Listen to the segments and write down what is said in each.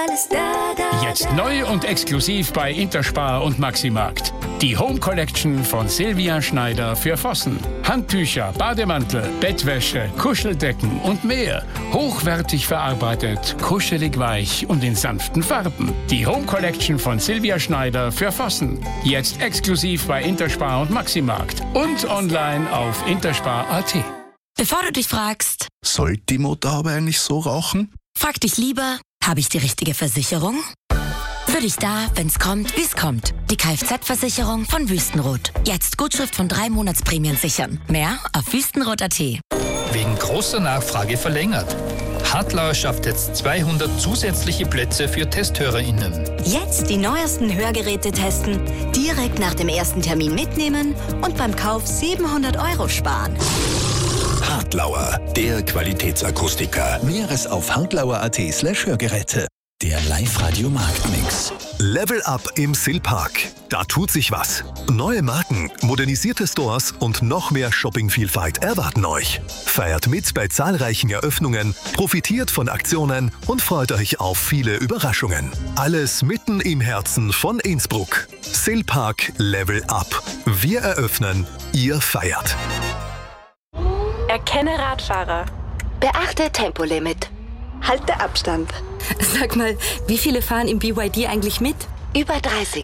Jetzt neu und exklusiv bei Interspar und Maximarkt. Die Home Collection von Silvia Schneider für Vossen. Handtücher, Bademantel, Bettwäsche, Kuscheldecken und mehr. Hochwertig verarbeitet, kuschelig weich und in sanften Farben. Die Home Collection von Silvia Schneider für Vossen. Jetzt exklusiv bei Interspar und Maximarkt. Und online auf interspar.at. Bevor du dich fragst, Sollte die Mutter aber eigentlich so rauchen? frag dich lieber, habe ich die richtige Versicherung? Für dich da, wenn's kommt, wie's kommt. Die Kfz-Versicherung von Wüstenrot. Jetzt Gutschrift von 3 Monatsprämien sichern. Mehr auf wüstenrot.at. Wegen großer Nachfrage verlängert. Hartlauer schafft jetzt 200 zusätzliche Plätze für TesthörerInnen. Jetzt die neuesten Hörgeräte testen, direkt nach dem ersten Termin mitnehmen und beim Kauf 700 € sparen. Hartlauer, der Qualitätsakustiker. Mehres auf hartlauer.at/Hörgeräte. Der Live-Radio-Marktmix. Level Up im Silpark. Da tut sich was. Neue Marken, modernisierte Stores und noch mehr Shoppingvielfalt erwarten euch. Feiert mit bei zahlreichen Eröffnungen, profitiert von Aktionen und freut euch auf viele Überraschungen. Alles mitten im Herzen von Innsbruck. Silpark Level Up. Wir eröffnen, ihr feiert. Erkenne Radfahrer. Beachte Tempolimit. Halte Abstand. Sag mal, wie viele fahren im BYD eigentlich mit? Über 30.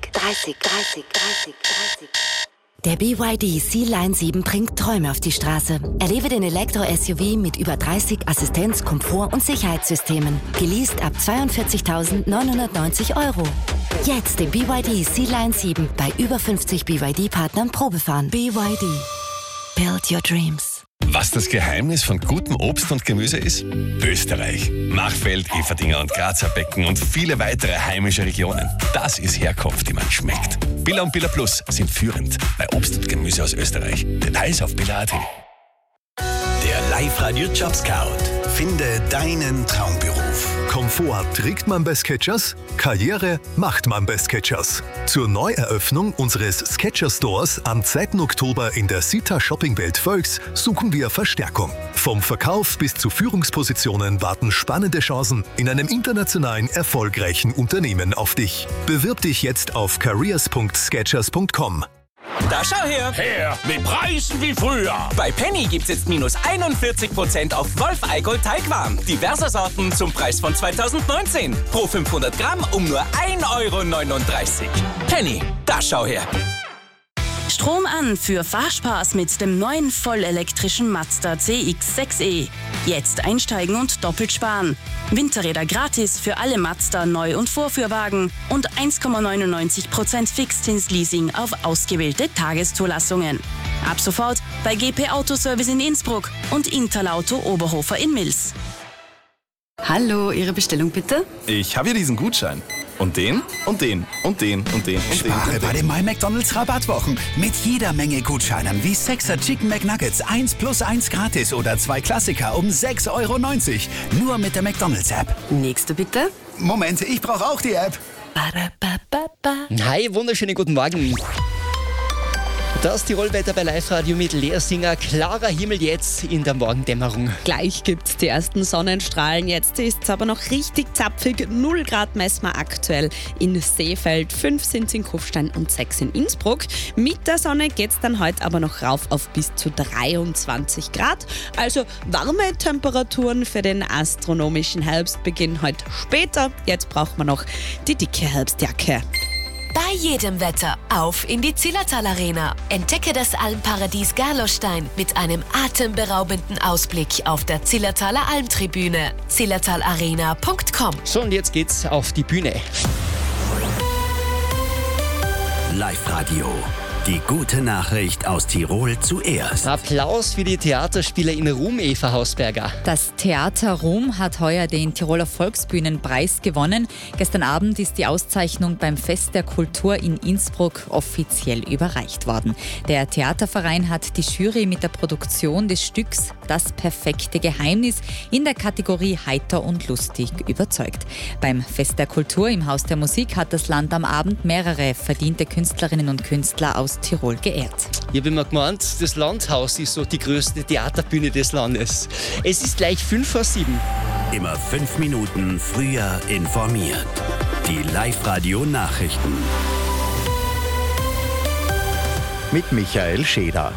Der BYD Sea-Line 7 bringt Träume auf die Straße. Erlebe den Elektro-SUV mit über 30 Assistenz-, Komfort- und Sicherheitssystemen. Geleast ab 42.990 €. Jetzt den BYD Sea-Line 7 bei über 50 BYD-Partnern Probefahren. BYD. Build your dreams. Was das Geheimnis von gutem Obst und Gemüse ist? Österreich. Machfeld, Everdinger und Grazer Becken und viele weitere heimische Regionen. Das ist Herkunft, die man schmeckt. Billa und Billa Plus sind führend bei Obst und Gemüse aus Österreich. Details auf billa.at. Der Live-Radio Job Scout. Finde deinen Traumberuf. Komfort trägt man bei Skechers, Karriere macht man bei Skechers. Zur Neueröffnung unseres Skechers Stores am 2. Oktober in der Sita Shoppingwelt Völks suchen wir Verstärkung. Vom Verkauf bis zu Führungspositionen warten spannende Chancen in einem internationalen erfolgreichen Unternehmen auf dich. Bewirb dich jetzt auf careers.skechers.com. Da schau her! Her, mit Preisen wie früher. Bei Penny gibt's jetzt minus 41% auf Wolf Eigold Teigwaren. Diverse Sorten zum Preis von 2019. Pro 500 Gramm um nur 1,39 €. Penny, da schau her! Strom an für Fahrspaß mit dem neuen vollelektrischen Mazda CX-6e. Jetzt einsteigen und doppelt sparen. Winterräder gratis für alle Mazda Neu- und Vorführwagen und 1,99% Fixzinsleasing auf ausgewählte Tageszulassungen. Ab sofort bei GP Autoservice in Innsbruck und Interlauto Oberhofer in Mils. Hallo, Ihre Bestellung bitte? Ich habe hier diesen Gutschein. Und den, und den, und den, und den, und den. Spare bei den My McDonald's Rabattwochen. Mit jeder Menge Gutscheinen wie 6er Chicken McNuggets 1+1 gratis oder 2 Klassiker um 6,90 €. Nur mit der McDonald's App. Nächste bitte. Moment, ich brauche auch die App. Hi, wunderschönen guten Morgen. Das Tirolwetter bei Live-Radio mit Leersinger. Klarer Himmel jetzt in der Morgendämmerung. Gleich gibt's die ersten Sonnenstrahlen. Jetzt ist es aber noch richtig zapfig. 0 Grad messen wir aktuell in Seefeld, 5 sind in Kufstein und 6 in Innsbruck. Mit der Sonne geht's dann heute aber noch rauf auf bis zu 23 Grad. Also warme Temperaturen für den astronomischen Herbstbeginn heute später. Jetzt braucht man noch die dicke Herbstjacke. Bei jedem Wetter auf in die Zillertal Arena. Entdecke das Almparadies Gerlostein mit einem atemberaubenden Ausblick auf der Zillertaler Almtribüne. zillertalarena.com. So, und jetzt geht's auf die Bühne. Live-Radio. Die gute Nachricht aus Tirol zuerst. Applaus für die Theaterspielerin Ruhm, Eva Hausberger. Das Theater Ruhm hat heuer den Tiroler Volksbühnenpreis gewonnen. Gestern Abend ist die Auszeichnung beim Fest der Kultur in Innsbruck offiziell überreicht worden. Der Theaterverein hat die Jury mit der Produktion des Stücks Das perfekte Geheimnis in der Kategorie Heiter und Lustig überzeugt. Beim Fest der Kultur im Haus der Musik hat das Land am Abend mehrere verdiente Künstlerinnen und Künstler aus Tirol geehrt. Ich habe immer gemeint, das Landhaus ist so die größte Theaterbühne des Landes. Es ist gleich 6:55. Immer 5 Minuten früher informiert. Die Live-Radio-Nachrichten. Mit Michael Scheder.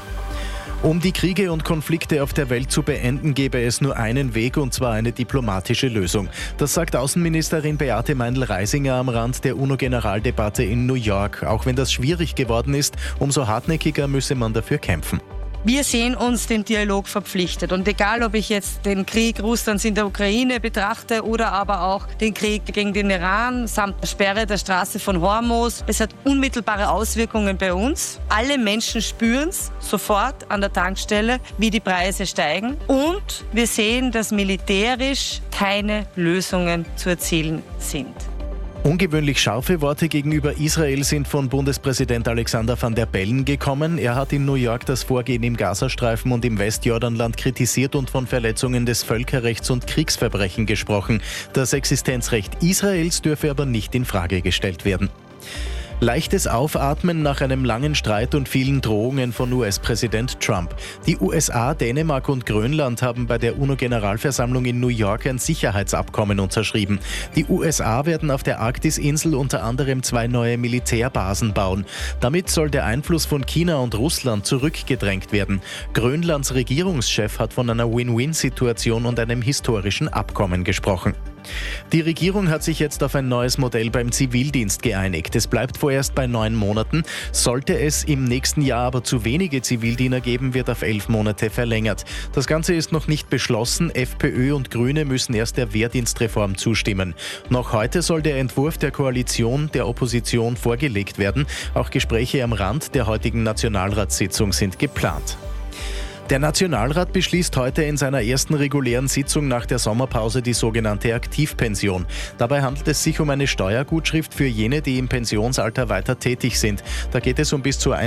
Um die Kriege und Konflikte auf der Welt zu beenden, gäbe es nur einen Weg, und zwar eine diplomatische Lösung. Das sagt Außenministerin Beate Meindl-Reisinger am Rand der UNO-Generaldebatte in New York. Auch wenn das schwierig geworden ist, umso hartnäckiger müsse man dafür kämpfen. Wir sehen uns dem Dialog verpflichtet. Und egal, ob ich jetzt den Krieg Russlands in der Ukraine betrachte oder aber auch den Krieg gegen den Iran samt der Sperre der Straße von Hormuz, es hat unmittelbare Auswirkungen bei uns. Alle Menschen spüren es sofort an der Tankstelle, wie die Preise steigen. Und wir sehen, dass militärisch keine Lösungen zu erzielen sind. Ungewöhnlich scharfe Worte gegenüber Israel sind von Bundespräsident Alexander Van der Bellen gekommen. Er hat in New York das Vorgehen im Gazastreifen und im Westjordanland kritisiert und von Verletzungen des Völkerrechts und Kriegsverbrechen gesprochen. Das Existenzrecht Israels dürfe aber nicht in Frage gestellt werden. Leichtes Aufatmen nach einem langen Streit und vielen Drohungen von US-Präsident Trump. Die USA, Dänemark und Grönland haben bei der UNO-Generalversammlung in New York ein Sicherheitsabkommen unterschrieben. Die USA werden auf der Arktisinsel unter anderem 2 neue Militärbasen bauen. Damit soll der Einfluss von China und Russland zurückgedrängt werden. Grönlands Regierungschef hat von einer Win-Win-Situation und einem historischen Abkommen gesprochen. Die Regierung hat sich jetzt auf ein neues Modell beim Zivildienst geeinigt. Es bleibt vorerst bei 9 Monaten. Sollte es im nächsten Jahr aber zu wenige Zivildiener geben, wird auf 11 Monate verlängert. Das Ganze ist noch nicht beschlossen. FPÖ und Grüne müssen erst der Wehrdienstreform zustimmen. Noch heute soll der Entwurf der Koalition der Opposition vorgelegt werden. Auch Gespräche am Rand der heutigen Nationalratssitzung sind geplant. Der Nationalrat beschließt heute in seiner ersten regulären Sitzung nach der Sommerpause die sogenannte Aktivpension. Dabei handelt es sich um eine Steuergutschrift für jene, die im Pensionsalter weiter tätig sind. Da geht es um bis zu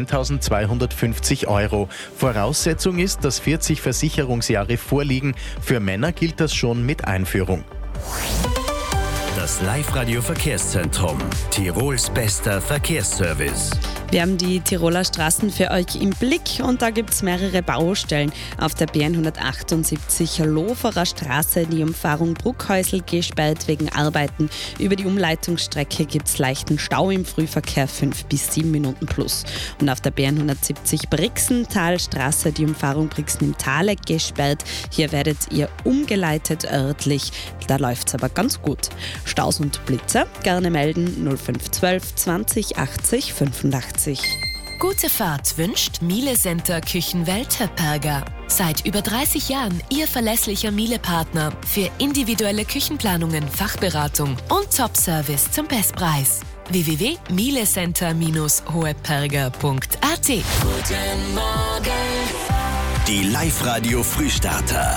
1.250 €. Voraussetzung ist, dass 40 Versicherungsjahre vorliegen. Für Männer gilt das schon mit Einführung. Das Live-Radio-Verkehrszentrum. Tirols bester Verkehrsservice. Wir haben die Tiroler Straßen für euch im Blick und da gibt es mehrere Baustellen. Auf der B178 Loferer Straße die Umfahrung Bruckhäusl gesperrt wegen Arbeiten. Über die Umleitungsstrecke gibt es leichten Stau im Frühverkehr, 5 bis 7 Minuten plus. Und auf der B170 Brixentalstraße die Umfahrung Brixen im Tale gesperrt. Hier werdet ihr umgeleitet örtlich. Da läuft es aber ganz gut. Staus und Blitzer gerne melden 0512 20 80 85. Gute Fahrt wünscht Miele Center Küchenwelt Höpperger. Seit über 30 Jahren Ihr verlässlicher Miele-Partner für individuelle Küchenplanungen, Fachberatung und Top-Service zum Bestpreis. www.mielecenter-hoheperger.at. Guten Morgen. Die Live-Radio Frühstarter.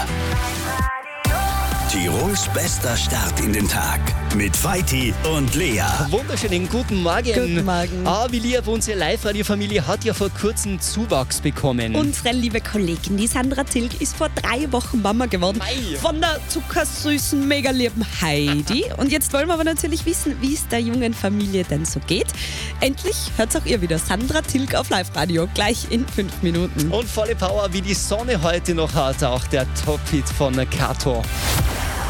Tirols bester Start in den Tag mit Vaiti und Lea. Wunderschönen guten Morgen. Guten Morgen. Wie lieb, unsere Live-Radio-Familie hat ja vor kurzem Zuwachs bekommen. Unsere liebe Kollegin, die Sandra Tilg, ist vor 3 Wochen Mama geworden. Von der zuckersüßen, mega lieben Heidi. Und jetzt wollen wir aber natürlich wissen, wie es der jungen Familie denn so geht. Endlich hört auch ihr wieder Sandra Tilg auf Live-Radio, gleich in 5 Minuten. Und volle Power, wie die Sonne heute noch hat, auch der Top-Hit von Kato.